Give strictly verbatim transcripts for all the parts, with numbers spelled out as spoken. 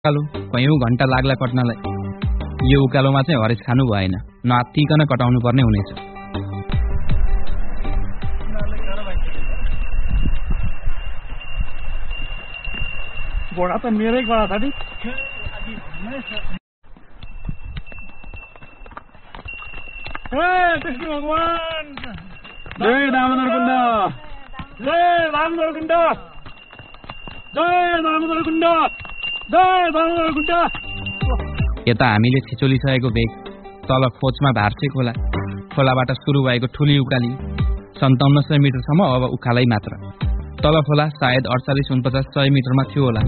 उकालो कयौं घण्टा लाग्ला कट्नलाई। यो उकालोमा चाहिँ हरेस खानु भएन, नआत्तिकन कटाउनु पर्ने हुनेछ। घोडा त मेरै गरा छ नि। कृष्ण भगवान जय दामोदर कुण्ड, जय दामोदर कुण्ड, जय दामोदर कुण्ड, जय दामोदर कुण्ड। यता हामीले छिचोलिसकेको बेग तल खोचमा भार्से खोला, खोलाबाट सुरु भएको ठुली उकाली सन्ताउन्न सय मिटरसम्म अब उकालै मात्र। तल खोला सायद अडचालिस उनपचास सय मिटरमा थियो होला।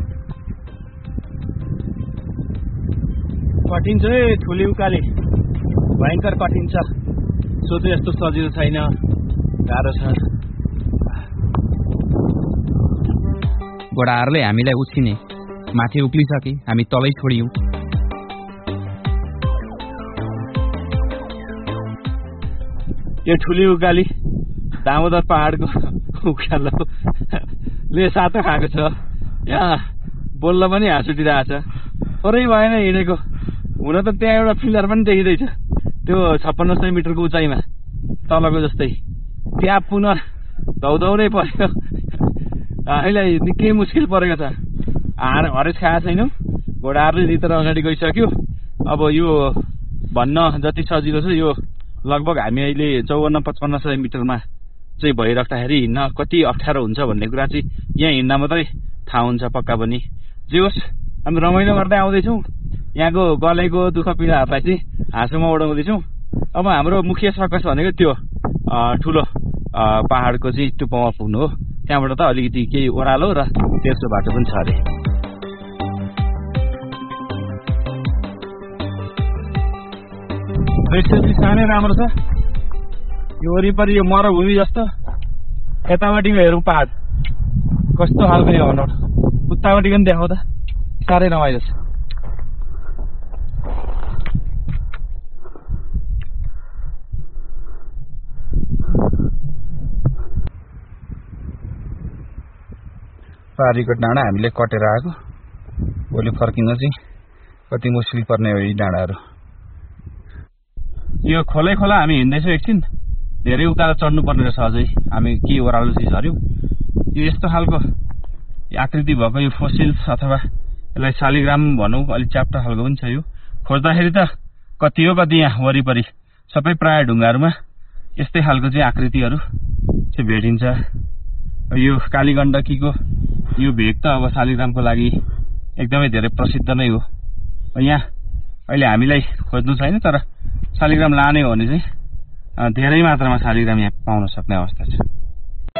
कठिन छ है ठुली उकाली, भयङ्कर कठिन छ। सोचे यस्तो सजिलो छैन, गाह्रो छ। घोडाहरूले हामीलाई उछिने, माथि उक्लिसके हामी तलै छोडियौं। यो ठुली उकाली दामोदर पहाडको उकालोले सातो खाएको छ। यहाँ बोल्न पनि हाँस उठिरहेको छ। थोरै भएन हिँडेको। हुन त त्यहाँ एउटा फिलर पनि देखिँदैछ, त्यो छप्पन्न सय मिटरको उचाइमा तलको जस्तै। त्यहाँ पुनः धौधौरै पर्यो। हामीलाई निकै मुस्किल परेको छ। हार हरेस खाएको छैनौँ, घोडाहरूले लिएर अगाडि गइसक्यो। अब यो भन्न जति सजिलो छ, यो लगभग हामी अहिले चौवन्न पचपन्न सय मिटरमा चाहिँ भइराख्दाखेरि हिँड्न कति अप्ठ्यारो हुन्छ भन्ने कुरा चाहिँ यहाँ हिँड्दा मात्रै थाहा हुन्छ पक्का पनि। जे होस्, हामी रमाइलो गर्दै आउँदैछौँ। यहाँको गलेको दुःख पीडाहरूलाई चाहिँ हाँसोमा उडाउँदैछौँ। अब हाम्रो मुख्य सकस भनेको त्यो ठुलो पहाडको चाहिँ टुप्पोमा पुग्नु हो। त्यहाँबाट त अलिकति केही ओह्रालो र तेर्सो बाटो पनि छ अरे। दृश्य चाहिँ सानै राम्रो छ। यो वरिपरि यो मरुभूमि जस्तो, यतापट्टि हेरौँ पहाड कस्तो खालको यो अनौठो। उतापट्टि पनि देखाउँदा साह्रै रमाइलो छ। पारीको डाँडा हामीले कटेर आएको, भोलि फर्किन चाहिँ कति मुस्किल पर्ने हो यी डाँडाहरू। यो खोलै खोला हामी हिँड्दैछौँ। एकछिन धेरै उकालो चढ्नु पर्ने रहेछ अझै। हामी के ओह्रालो चिज झऱ्यौँ। यो यस्तो खालको आकृति भएको यो फोसिल्स अथवा यसलाई शालिग्राम भनौँ, अलिक च्याप्टा खालको पनि छ। यो खोज्दाखेरि त कति हो कति यहाँ वरिपरि सबै प्राय ढुङ्गाहरूमा यस्तै खालको चाहिँ आकृतिहरू चाहिँ भेटिन्छ। यो कालीगण्डकीको यो भेग त अब शालिग्रामको लागि एकदमै धेरै प्रसिद्ध नै हो। यहाँ अहिले हामीलाई खोज्नु छैन, तर शालिग्राम लाने हो भने चाहिँ धेरै मात्रामा शालिग्राम यहाँ पाउन सक्ने अवस्था छ।